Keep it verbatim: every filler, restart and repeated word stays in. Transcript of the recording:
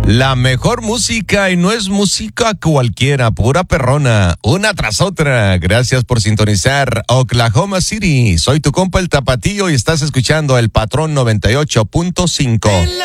La mejor música, y no es música cualquiera, pura perrona, una tras otra. Gracias por sintonizar Oklahoma City. Soy tu compa el Tapatío y estás escuchando El Patrón noventa y ocho punto cinco.